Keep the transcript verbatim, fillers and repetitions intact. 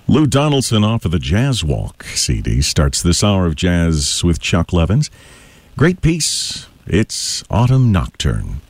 Lou Donaldson off of the Jazz Walk C D starts this hour of jazz with Chuck Levins. Great piece. It's Autumn Nocturne.